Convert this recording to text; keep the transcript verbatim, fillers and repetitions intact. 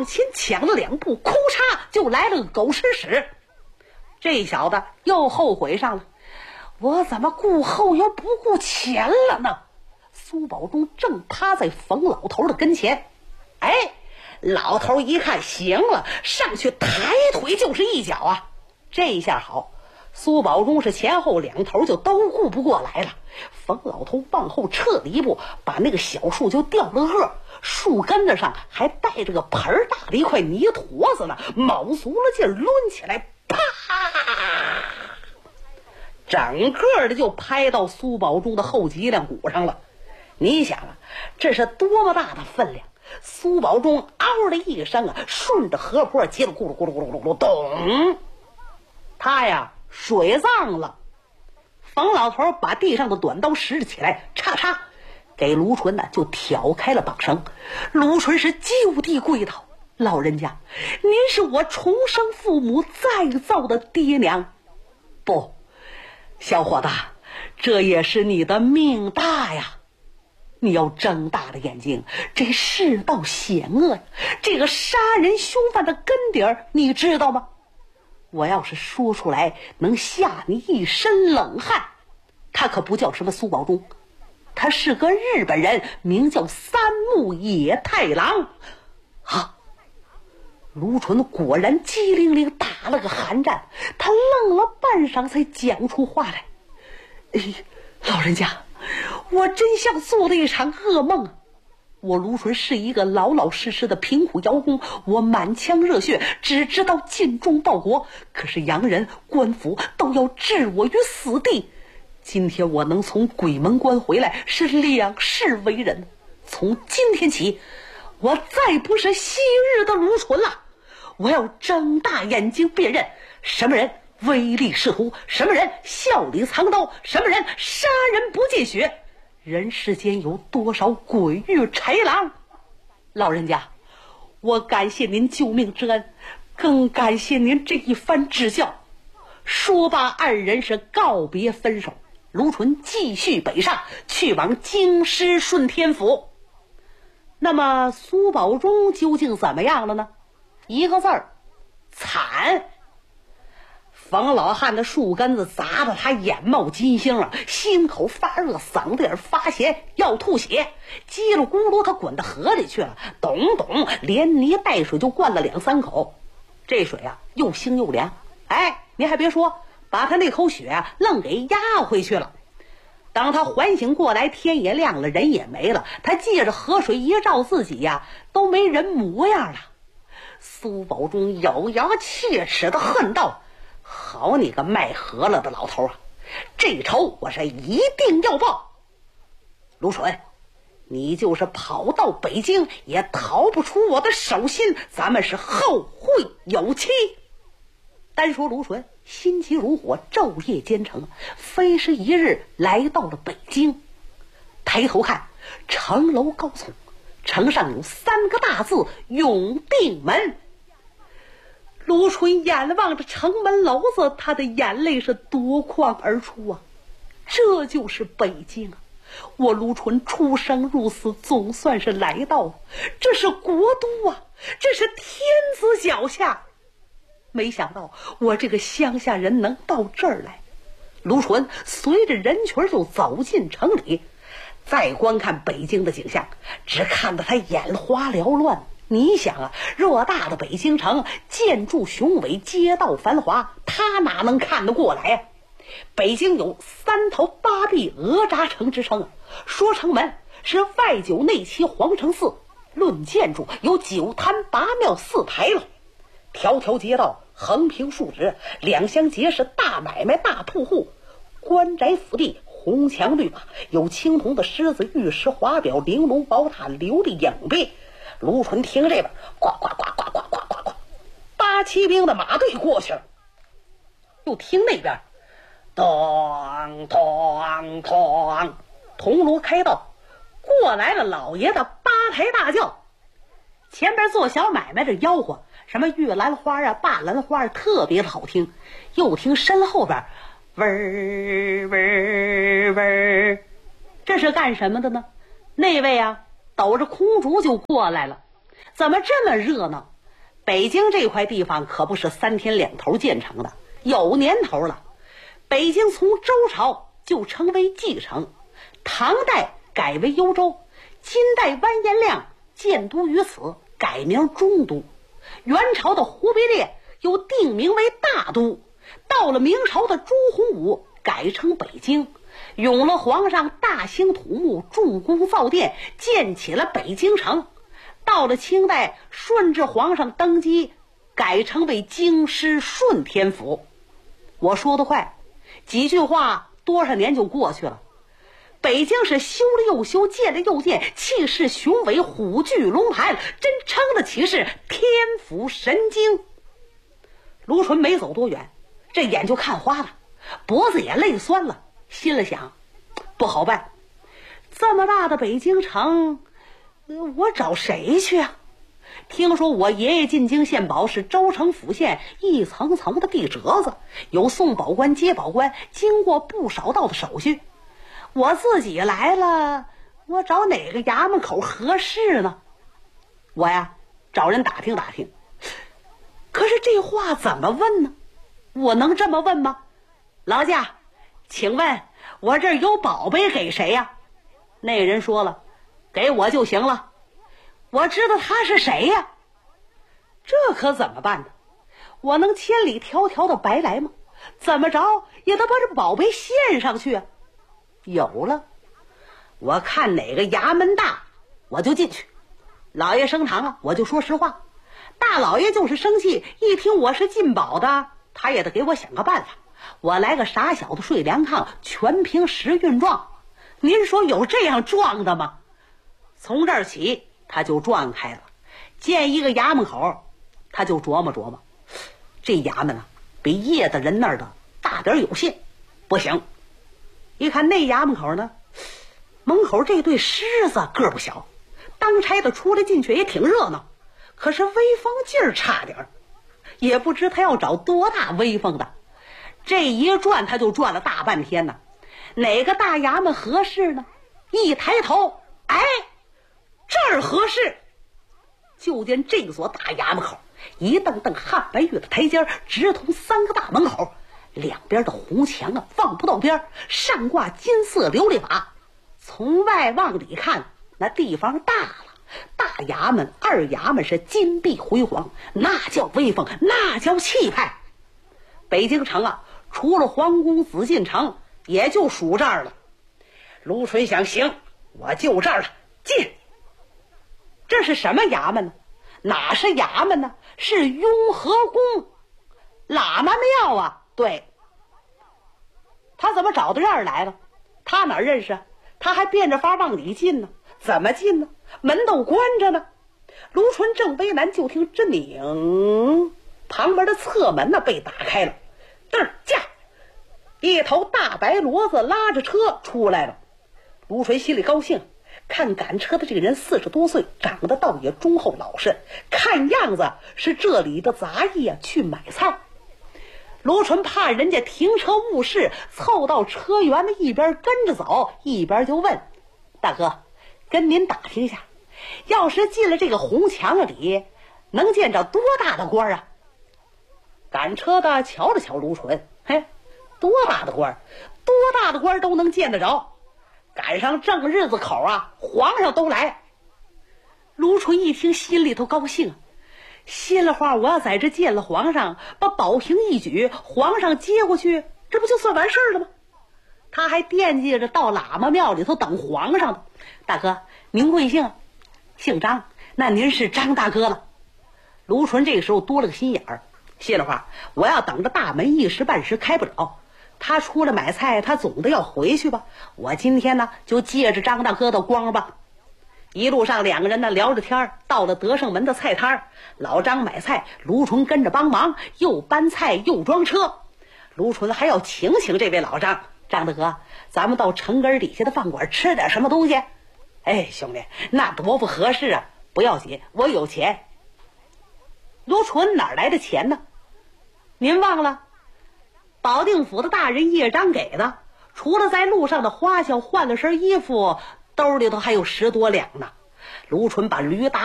前抢了两步，哭嚓就来了个狗吃屎。这小子又后悔上了，我怎么顾后又不顾前了呢？苏宝忠正趴在冯老头的跟前，哎，老头一看行了，上去抬腿就是一脚啊！这下好，苏宝忠是前后两头就都顾不过来了。冯老头往后撤了一步，把那个小树就掉了个，树根子上还带着个盆大的一块泥坨子呢，卯足了劲儿抡起来，啪！整个的就拍到苏宝忠的后脊梁骨上了。你想啊，这是多么大的分量！苏宝忠嗷的一声啊，顺着河坡接了咕噜咕噜咕噜咕噜咚，他呀水葬了。冯老头把地上的短刀拾了起来，叉叉给卢纯呢就挑开了绑绳。卢纯是就地跪倒：“老人家，您是我重生父母再造的爹娘。”“不，小伙子，这也是你的命大呀！你要睁大了眼睛，这世道险恶呀！这个杀人凶犯的根底儿，你知道吗？我要是说出来，能吓你一身冷汗。他可不叫什么苏宝忠，他是个日本人，名叫三木野太郎。”啊！卢纯果然机灵灵打了个寒战，他愣了半晌才讲出话来：“哎，老人家，我真像做了一场噩梦啊！我卢纯是一个老老实实的贫苦窑工，我满腔热血，只知道尽忠报国。可是洋人、官府都要置我于死地。今天我能从鬼门关回来，是两世为人。从今天起，我再不是昔日的卢纯了。我要睁大眼睛辨认，什么人唯利是图，什么人笑里藏刀，什么人杀人不见血。人世间有多少鬼域豺狼？老人家，我感谢您救命之恩，更感谢您这一番指教。”说罢，二人是告别分手。卢纯继续北上，去往京师顺天府。那么苏宝忠究竟怎么样了呢？一个字儿，惨。冯老汉的树根子砸得他眼冒金星啊，心口发热，嗓子眼发咸，要吐血，叽里咕噜他滚到河里去了，咚咚连泥带水就灌了两三口。这水啊又腥又凉，哎，你还别说，把他那口血啊愣给压回去了。当他缓醒过来，天也亮了，人也没了，他借着河水一照自己呀、啊、都没人模样了。苏宝忠咬牙切齿的恨道：“好你个卖河了的老头啊，这仇我是一定要报！卢纯，你就是跑到北京也逃不出我的手心，咱们是后会有期。”单说卢纯心急如火，昼夜兼程，非是一日来到了北京。抬头看，城楼高耸，城上有三个大字：永定门。卢纯眼望着城门楼子，他的眼泪是夺眶而出啊！这就是北京啊！我卢纯出生入死，总算是来到了，这是国都啊，这是天子脚下。没想到我这个乡下人能到这儿来。卢纯随着人群就走进城里，再观看北京的景象，只看得他眼花缭乱。你想啊，偌大的北京城，建筑雄伟，街道繁华，他哪能看得过来啊？北京有三头八臂鹅扎城之称啊，说城门是外九内七皇城寺，论建筑有九坛八庙四牌楼，条条街道横平竖直，两相结是大买卖大铺户，官宅府邸红墙绿瓦，有青铜的狮子、玉石华表、玲珑宝塔、琉璃影壁。卢纯听这边呱呱呱呱呱呱呱呱，八旗兵的马队过去了，又听那边咚咚咚，铜锣开道，过来了老爷的八抬大轿。前边做小买卖的吆喝什么玉兰花啊、大兰花啊，特别的好听。又听身后边嗡嗡嗡，这是干什么的呢？那位啊抖着空竹就过来了。怎么这么热闹？ 北京这块地方可不是三天两头建成的，有年头了。北京从周朝就称为蓟城，唐代改为幽州，金代完颜亮建都于此，改名中都。元朝的忽必烈又定名为大都，到了明朝的朱洪武改称北京。永乐皇上大兴土木，重工造电，建起了北京城。到了清代，顺治皇上登基，改称为京师顺天府。我说得快，几句话多少年就过去了。北京是修了又修，建了又建，气势雄伟，虎踞龙盘，真称得起是天府神经。卢纯没走多远，这眼就看花了，脖子也累酸了，心里想，不好办，这么大的北京城，我找谁去啊？听说我爷爷进京献宝是州城府县一层层的递折子，有送宝官接宝官，经过不少道的手续。我自己来了，我找哪个衙门口合适呢？我呀找人打听打听。可是这话怎么问呢？我能这么问吗？劳驾，请问我这儿有宝贝给谁呀？那人说了，给我就行了。我知道他是谁呀？这可怎么办呢？我能千里迢迢的白来吗？怎么着也得把这宝贝献上去啊。有了，我看哪个衙门大我就进去。老爷升堂啊，我就说实话。大老爷就是生气，一听我是进宝的，他也得给我想个办法。我来个傻小子睡凉炕，全凭时运撞。您说有这样撞的吗？从这儿起他就撞开了，见一个衙门口，他就琢磨琢磨，这衙门啊比叶的人那儿的大点有限，不行。一看那衙门口呢，门口这对狮子个不小，当差的出来进去也挺热闹，可是威风劲儿差点儿，也不知他要找多大威风的。这一转他就转了大半天呢，哪个大衙门合适呢？一抬头，哎，这儿合适。就见这所大衙门口一蹬蹬汉白玉的台阶，直通三个大门口，两边的红墙啊放不到边，上挂金色琉璃瓦。从外往里看，那地方大了，大衙门二衙门是金碧辉煌，那叫威风，那叫气派。北京城啊，除了皇宫紫禁城，也就数这儿了。卢纯想，行，我就这儿了，进。这是什么衙门呢？哪是衙门呢？是雍和宫，喇嘛庙啊。对，他怎么找到这儿来了？他哪认识啊？他还变着法往里进呢。怎么进呢？门都关着呢。卢纯正为难，就听这拧，旁边的侧门呢被打开了，嘚儿驾，一头大白骡子拉着车出来了。卢纯心里高兴，看赶车的这个人四十多岁，长得倒也忠厚老实，看样子是这里的杂役啊去买菜。卢纯怕人家停车误事，凑到车辕的一边跟着走，一边就问，大哥，跟您打听一下，要是进了这个红墙里，能见着多大的官啊？赶车的瞧了瞧卢纯，嘿，多大的官？多大的官都能见得着。赶上正日子口啊，皇上都来。卢纯一听心里头高兴，心里话，我要在这见了皇上，把宝瓶一举，皇上接过去，这不就算完事儿了吗？他还惦记着到喇嘛庙里头等皇上呢。大哥，您贵姓？姓张。那您是张大哥了。卢纯这个时候多了个心眼儿，心里话，我要等着大门一时半时开不了，他出来买菜，他总得要回去吧。我今天呢，就借着张大哥的光吧。一路上两个人呢聊着天，到了德胜门的菜摊，老张买菜，卢纯跟着帮忙，又搬菜又装车。卢纯还要请请这位老张，张大哥，咱们到城根底下的饭馆吃点什么东西？哎，兄弟，那多不合适啊！不要紧，我有钱。卢纯哪来的钱呢？您忘了保定府的大人叶章给的，除了在路上的花销，换了身衣服，兜里头还有十多两呢。卢纯把驴打